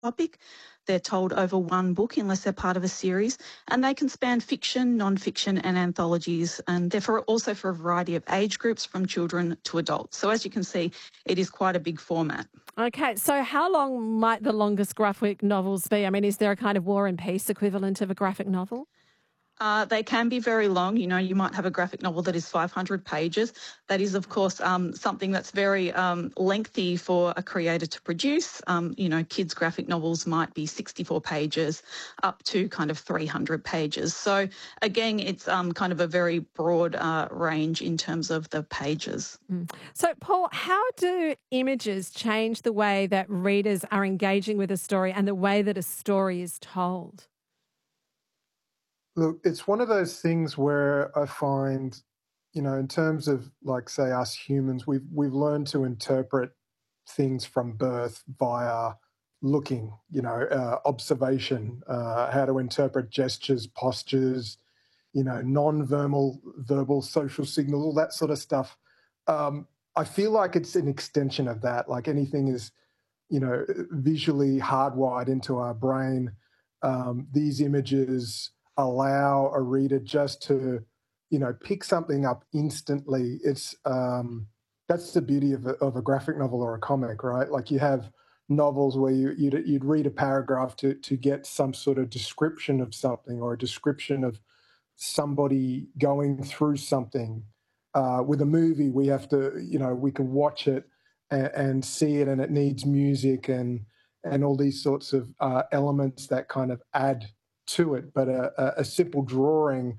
topic. They're told over one book unless they're part of a series, and they can span fiction, non-fiction and anthologies, and therefore also for a variety of age groups from children to adults. So as you can see, it is quite a big format. Okay, so how long might the longest graphic novels be? I mean, is there a kind of War and Peace equivalent of a graphic novel? They can be very long. You know, you might have a graphic novel that is 500 pages. That is, of course, something that's very lengthy for a creator to produce. You know, kids' graphic novels might be 64 pages up to kind of 300 pages. So, again, it's kind of a very broad range in terms of the pages. So, Paul, how do images change the way that readers are engaging with a story and the way that a story is told? Look, it's one of those things where I find, you know, in terms of like say us humans, we've learned to interpret things from birth via looking, you know, observation, how to interpret gestures, postures, you know, verbal social signals, all that sort of stuff. I feel like it's an extension of that. Like anything is, you know, visually hardwired into our brain. These images allow a reader just to, you know, pick something up instantly. It's that's the beauty of a graphic novel or a comic, right? Like you have novels where you'd read a paragraph to get some sort of description of something or a description of somebody going through something. With a movie, we have to, you know, we can watch it and see it, and it needs music and all these sorts of elements that kind of add to it. But a simple drawing,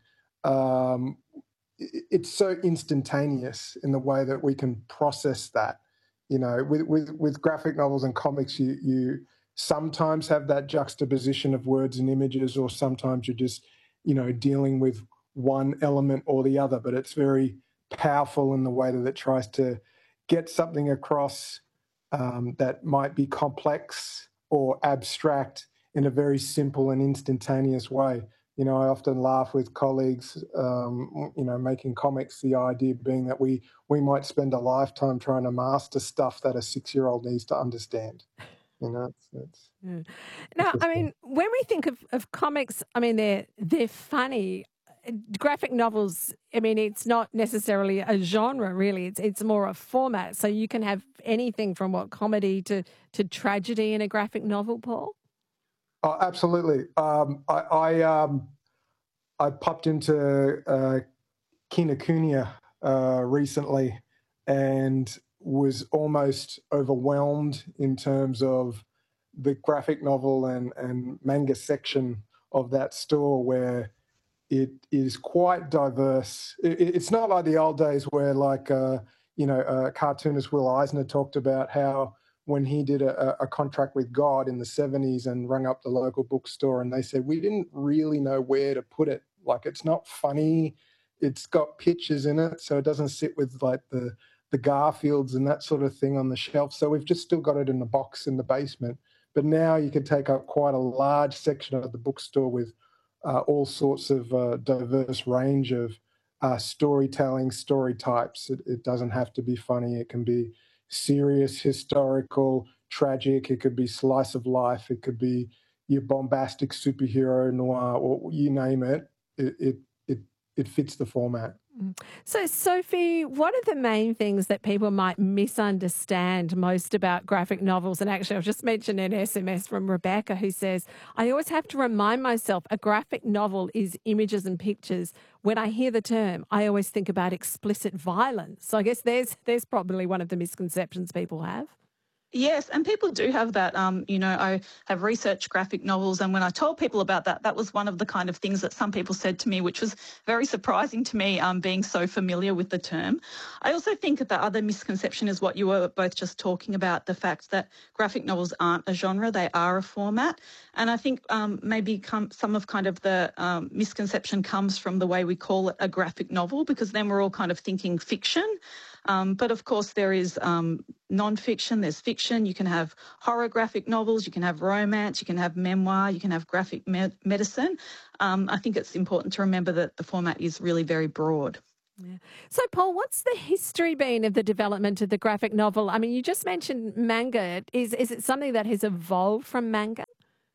it's so instantaneous in the way that we can process that. You know, with graphic novels and comics, you sometimes have that juxtaposition of words and images, or sometimes you're just, you know, dealing with one element or the other. But it's very powerful in the way that it tries to get something across that might be complex or abstract in a very simple and instantaneous way. You know, I often laugh with colleagues, you know, making comics, the idea being that we might spend a lifetime trying to master stuff that a 6-year-old needs to understand. You know, it's Now, I mean, when we think of comics, I mean, they're funny. Graphic novels, I mean, it's not necessarily a genre, really. It's more a format. So you can have anything from comedy to tragedy in a graphic novel, Paul? Oh, absolutely. I popped into Kinokuniya recently and was almost overwhelmed in terms of the graphic novel and manga section of that store, where it is quite diverse. It's not like the old days where, like, you know, cartoonist Will Eisner talked about how when he did a contract with God in the 70s and rang up the local bookstore and they said, we didn't really know where to put it. Like, it's not funny. It's got pictures in it, so it doesn't sit with like the Garfields and that sort of thing on the shelf. So we've just still got it in the box in the basement. But now you can take up quite a large section of the bookstore with all sorts of diverse range of storytelling, story types. It doesn't have to be funny. It can be serious, historical, tragic. It could be slice of life. It could be your bombastic superhero noir, or you name it. It fits the format. So, Sophie, what are the main things that people might misunderstand most about graphic novels? And actually, I've just mentioned an SMS from Rebecca who says, I always have to remind myself a graphic novel is images and pictures. When I hear the term, I always think about explicit violence. So I guess there's probably one of the misconceptions people have. Yes, and people do have that. You know, I have researched graphic novels, and when I told people about that, that was one of the kind of things that some people said to me, which was very surprising to me, being so familiar with the term. I also think that the other misconception is what you were both just talking about, the fact that graphic novels aren't a genre, they are a format. And I think maybe some of kind of the misconception comes from the way we call it a graphic novel, because then we're all kind of thinking fiction. But of course, there is non-fiction, there's fiction. You can have horror graphic novels, you can have romance, you can have memoir, you can have graphic medicine. I think it's important to remember that the format is really very broad. Yeah. So, Paul, what's the history been of the development of the graphic novel? I mean, you just mentioned manga. Is it something that has evolved from manga?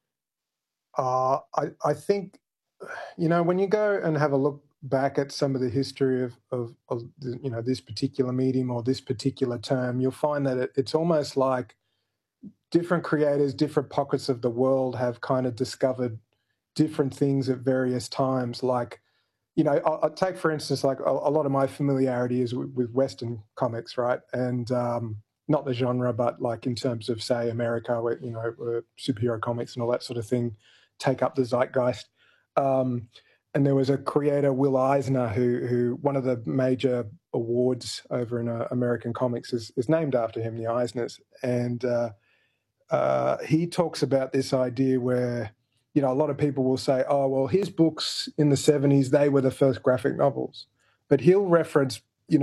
I think, when you go and have a look back at some of the history of this particular medium or this particular term, you'll find that it's almost like different creators, different pockets of the world have kind of discovered different things at various times. Like, I'll take, for instance, like a lot of my familiarity is with Western comics, right? And not the genre, but like in terms of, say, America, where, superhero comics and all that sort of thing take up the zeitgeist. And there was a creator, Will Eisner, who one of the major awards over in American comics is named after him, the Eisners. And he talks about this idea where, a lot of people will say, oh, well, his books in the 70s, they were the first graphic novels. But he'll reference,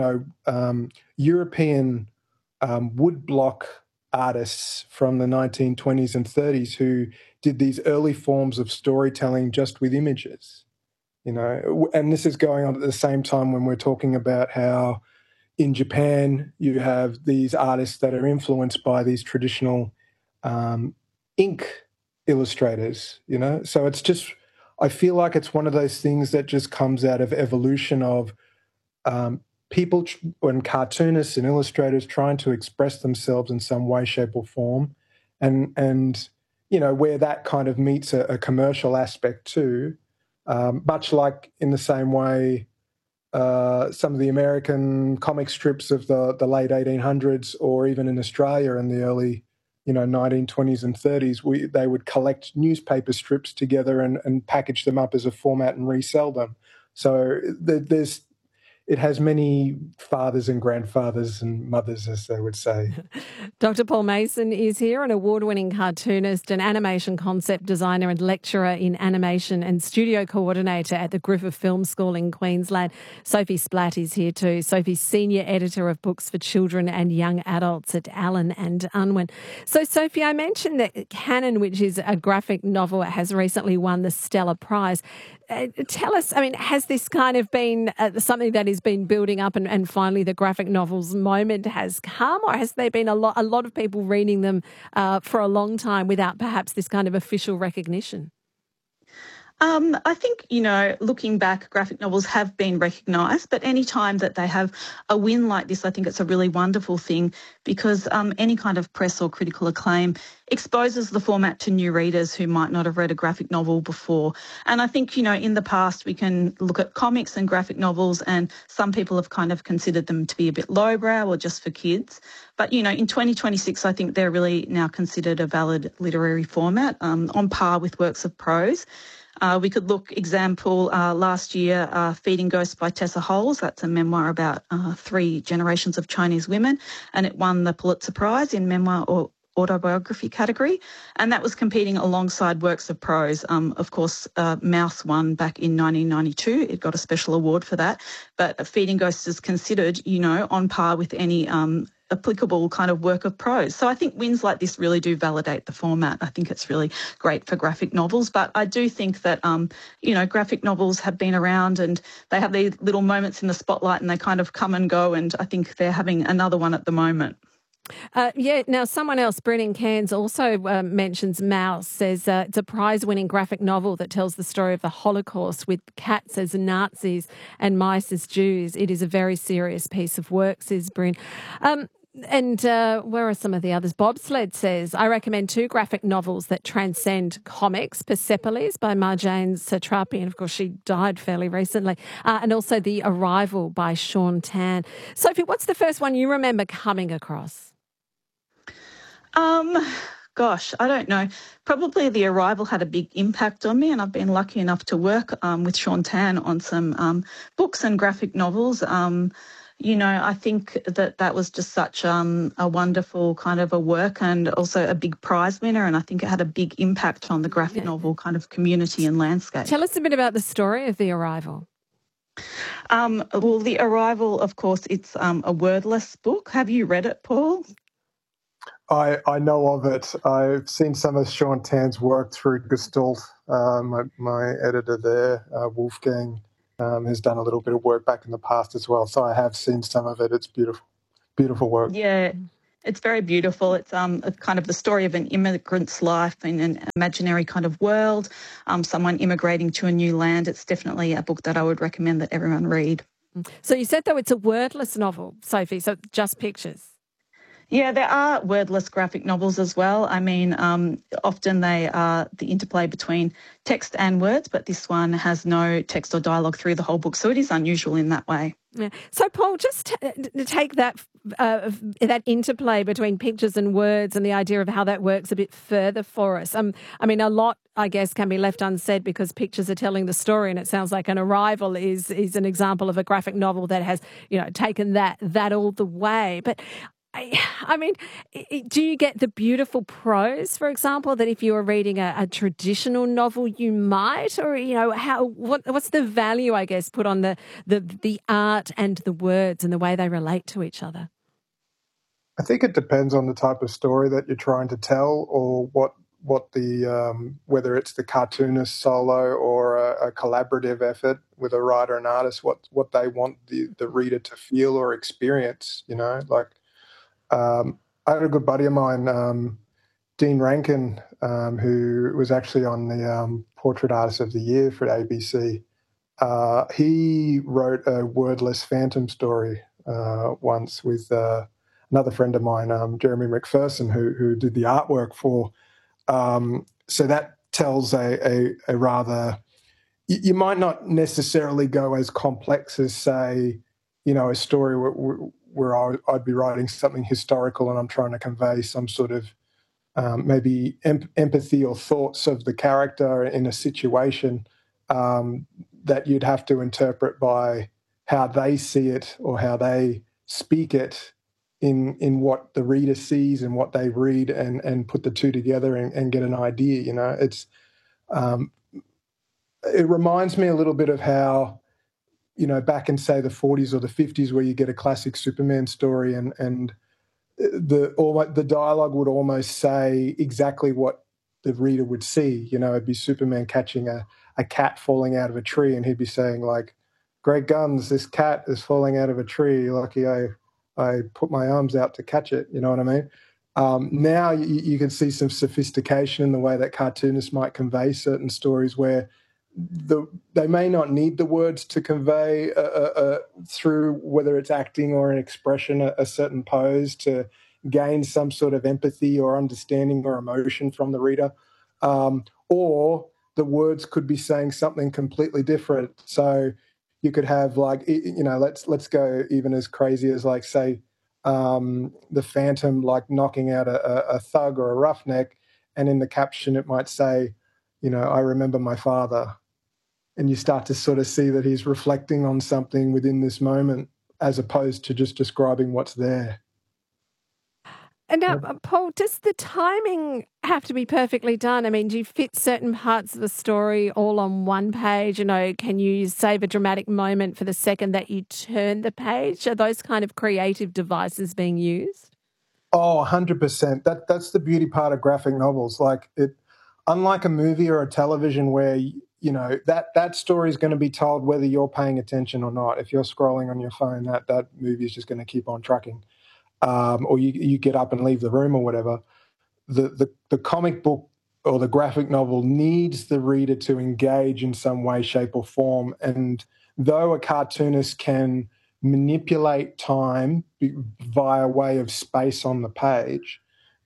European woodblock artists from the 1920s and 30s who did these early forms of storytelling just with images, and this is going on at the same time when we're talking about how in Japan you have these artists that are influenced by these traditional ink illustrators, So it's just, I feel like it's one of those things that just comes out of evolution of people and cartoonists and illustrators trying to express themselves in some way, shape, or form, and where that kind of meets a commercial aspect too, much like in the same way some of the American comic strips of the late 1800s, or even in Australia in the early 1920s and 30s, they would collect newspaper strips together and package them up as a format and resell them. So it has many fathers and grandfathers and mothers, as they would say. Dr. Paul Mason is here, an award-winning cartoonist, an animation concept designer and lecturer in animation and studio coordinator at the Griffith Film School in Queensland. Sophie Splatt is here too. Sophie's senior editor of books for children and young adults at Allen and Unwin. So, Sophie, I mentioned that Canon, which is a graphic novel, has recently won the Stella Prize. Tell us, I mean, has this kind of been something that has been building up and finally the graphic novels moment has come, or has there been a lot of people reading them for a long time without perhaps this kind of official recognition? I think, looking back, graphic novels have been recognised, but any time that they have a win like this, I think it's a really wonderful thing, because any kind of press or critical acclaim exposes the format to new readers who might not have read a graphic novel before. And I think, in the past, we can look at comics and graphic novels, and some people have kind of considered them to be a bit lowbrow or just for kids. But, in 2026, I think they're really now considered a valid literary format, on par with works of prose. We could look, example, last year, Feeding Ghosts by Tessa Holes. That's a memoir about 3 generations of Chinese women, and it won the Pulitzer Prize in memoir or autobiography category, and that was competing alongside works of prose. Of course, Mouse won back in 1992. It got a special award for that, but Feeding Ghosts is considered, on par with any applicable kind of work of prose. So I think wins like this really do validate the format. I think it's really great for graphic novels, but I do think that, graphic novels have been around and they have these little moments in the spotlight and they kind of come and go, and I think they're having another one at the moment. Now someone else, Brennan Cairns, also mentions Mouse, says it's a prize-winning graphic novel that tells the story of the Holocaust with cats as Nazis and mice as Jews. It is a very serious piece of work, says Bryn. And where are some of the others? Bobsled says, I recommend 2 graphic novels that transcend comics, Persepolis by Marjane Satrapi, and of course she died fairly recently, and also The Arrival by Sean Tan. Sophie, what's the first one you remember coming across? Gosh, I don't know. Probably The Arrival had a big impact on me, and I've been lucky enough to work with Sean Tan on some books and graphic novels. I think that was just such a wonderful kind of a work, and also a big prize winner, and I think it had a big impact on the graphic novel kind of community and landscape. Tell us a bit about the story of The Arrival. Well, The Arrival, of course, it's a wordless book. Have you read it, Paul? I know of it. I've seen some of Sean Tan's work through Gestalt, my editor there, Wolfgang has done a little bit of work back in the past as well. So I have seen some of it. It's beautiful, beautiful work. Yeah, it's very beautiful. It's kind of the story of an immigrant's life in an imaginary kind of world, someone immigrating to a new land. It's definitely a book that I would recommend that everyone read. So you said, though, it's a wordless novel, Sophie, so just pictures. Yeah, there are wordless graphic novels as well. I mean, often they are the interplay between text and words, but this one has no text or dialogue through the whole book, so it is unusual in that way. Yeah. So, Paul, just to take that interplay between pictures and words and the idea of how that works a bit further for us. I mean, a lot, I guess, can be left unsaid because pictures are telling the story, and it sounds like An Arrival is an example of a graphic novel that has, taken that all the way. But I mean, do you get the beautiful prose, for example, that if you were reading a traditional novel you might, or what's the value, I guess, put on the art and the words and the way they relate to each other? I think it depends on the type of story that you're trying to tell, or what the whether it's the cartoonist solo or a collaborative effort with a writer and artist, what they want the reader to feel or experience. I had a good buddy of mine, Dean Rankin, who was actually on the Portrait Artist of the Year for ABC. He wrote a wordless phantom story once with another friend of mine, Jeremy McPherson, who did the artwork for. So that tells a rather... You might not necessarily go as complex as, say, a story where I'd be writing something historical and I'm trying to convey some sort of maybe empathy or thoughts of the character in a situation that you'd have to interpret by how they see it or how they speak it in what the reader sees and what they read, and put the two together and get an idea. It's it reminds me a little bit of how, back in, say, the 40s or the 50s, where you get a classic Superman story and the dialogue would almost say exactly what the reader would see. It'd be Superman catching a cat falling out of a tree, and he'd be saying, like, "Great guns, this cat is falling out of a tree. Lucky I put my arms out to catch it." You know what I mean? Now you can see some sophistication in the way that cartoonists might convey certain stories, where they may not need the words to convey through, whether it's acting or an expression, a certain pose to gain some sort of empathy or understanding or emotion from the reader, or the words could be saying something completely different. So you could have, like, let's go even as crazy as, like, say, the Phantom, like, knocking out a thug or a roughneck, and in the caption it might say, "I remember my father." And you start to sort of see that he's reflecting on something within this moment, as opposed to just describing what's there. And now, Paul, does the timing have to be perfectly done? I mean, do you fit certain parts of the story all on one page? Can you save a dramatic moment for the second that you turn the page? Are those kind of creative devices being used? Oh, 100%. That's the beauty part of graphic novels. Like, unlike a movie or a television where that story is going to be told whether you're paying attention or not. If you're scrolling on your phone, that movie is just going to keep on trucking, or you get up and leave the room or whatever. The comic book or the graphic novel needs the reader to engage in some way, shape, or form. And though a cartoonist can manipulate time via way of space on the page,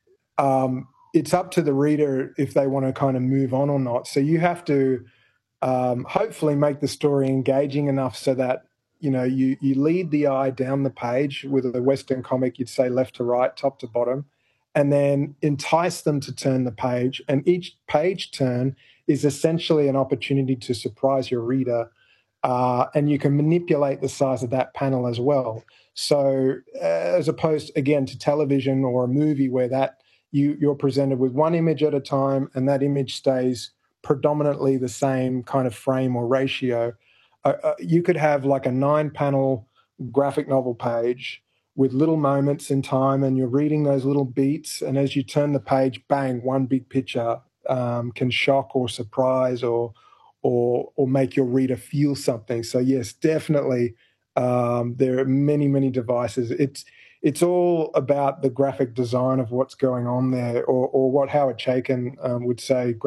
it's up to the reader if they want to kind of move on or not. So you have to hopefully make the story engaging enough so that you lead the eye down the page. With a Western comic, you'd say left to right, top to bottom, and then entice them to turn the page. And each page turn is essentially an opportunity to surprise your reader, and you can manipulate the size of that panel as well. So as opposed, again, to television or a movie where you're presented with one image at a time, and that image stays predominantly the same kind of frame or ratio. You could have like a 9-panel graphic novel page with little moments in time, and you're reading those little beats, and as you turn the page, bang, one big picture can shock or surprise or or make your reader feel something. So yes, definitely, there are many devices. It's all about the graphic design of what's going on there, or what Howard Chaykin would say,